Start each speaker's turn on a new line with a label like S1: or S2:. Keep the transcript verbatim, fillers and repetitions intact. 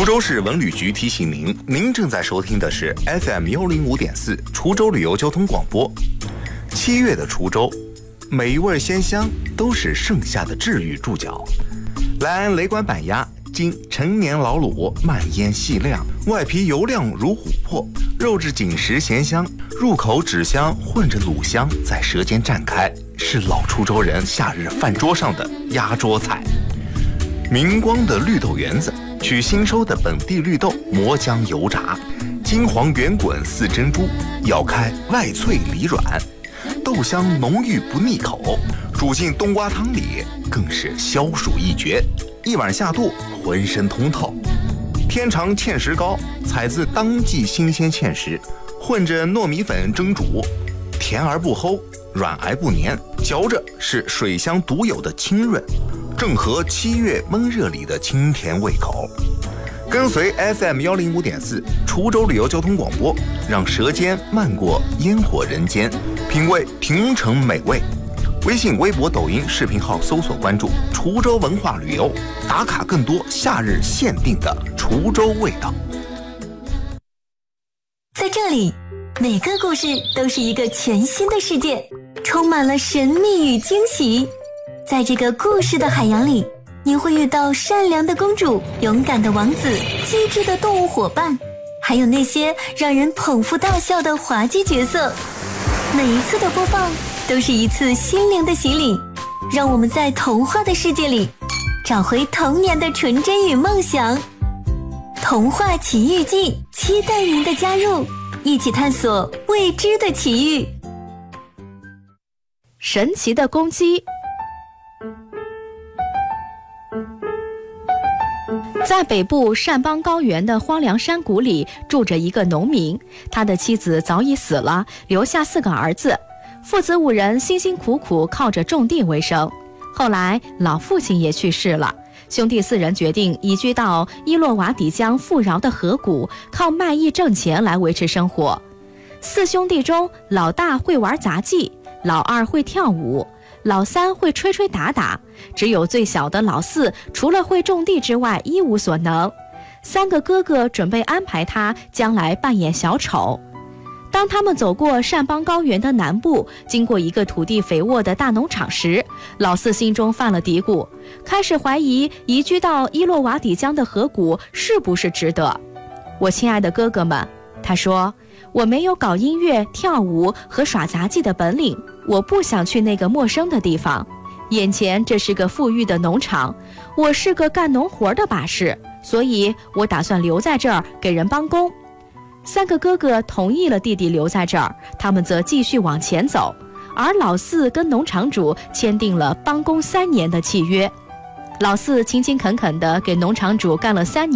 S1: 州市文旅局提醒您，您正在收听的是 F M 幺零五点四滁州旅游交通广播。七月的滁州，每一味鲜香都是盛夏的治愈注脚。来安雷管板鸭，经陈年老卤，慢腌细晾，外皮油亮如琥珀，肉质紧实咸香，入口脂香混着卤香在舌尖绽开，是老滁州人夏日饭桌上的压桌菜。明光的绿豆圆子，取新收的本地绿豆磨浆油炸，金黄圆滚似珍珠，咬开外脆里软，豆香浓郁不腻口，煮进冬瓜汤里更是消暑一绝，一碗下肚浑身通透。天长芡实糕，采自当季新鲜芡实，混着糯米粉蒸煮，甜而不齁，软而不黏，嚼着是水乡独有的清润，正合七月闷热里的清甜胃口。跟随 F M 幺零五点四滁州旅游交通广播，让舌尖漫过烟火人间，品味平城美味。微信、微博、抖音视频号搜索关注滁州文化旅游，打卡更多夏日限定的滁州味道。
S2: 在这里，每个故事都是一个全新的世界，充满了神秘与惊喜。在这个故事的海洋里，你会遇到善良的公主、勇敢的王子、机智的动物伙伴，还有那些让人捧腹大笑的滑稽角色。每一次的播放都是一次心灵的洗礼，让我们在童话的世界里找回童年的纯真与梦想。童话奇遇记，期待您的加入，一起探索未知的奇遇。
S3: 神奇的公鸡。在北部单邦高原的荒凉山谷里，住着一个农民，他的妻子早已死了，留下四个儿子，父子五人辛辛苦苦靠着种地为生。后来老父亲也去世了，兄弟四人决定移居到伊洛瓦底江富饶的河谷，靠卖艺挣钱来维持生活。四兄弟中，老大会玩杂技，老二会跳舞，老三会吹吹打打，只有最小的老四除了会种地之外一无所能。三个哥哥准备安排他将来扮演小丑。当他们走过单邦高原的南部，经过一个土地肥沃的大农场时，老四心中犯了嘀咕，开始怀疑移居到伊洛瓦底江的河谷是不是值得。我亲爱的哥哥们，他说，我没有搞音乐、跳舞和耍杂技的本领，我不想去那个陌生的地方。眼前这是个富裕的农场，我是个干农活的把式，所以我打算留在这儿给人帮工。三个哥哥同意了弟弟留在这儿，他们则继续往前走，而老四跟农场主签订了帮工三年的契约。老四勤勤恳恳地给农场主干了三年